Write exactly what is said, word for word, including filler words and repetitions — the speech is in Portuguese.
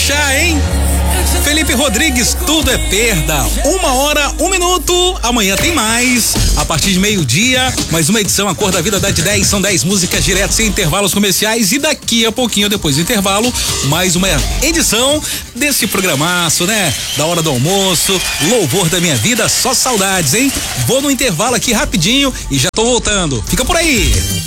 fechar, hein? Felipe Rodrigues, tudo é perda. Uma hora, um minuto. Amanhã tem mais. A partir de meio-dia, mais uma edição A Cor da Vida dá de dez. São dez músicas direto, sem intervalos comerciais. E daqui a pouquinho, depois do intervalo, mais uma edição desse programaço, né? Da hora do almoço. Louvor da minha vida, só saudades, hein? Vou no intervalo aqui rapidinho e já tô voltando. Fica por aí.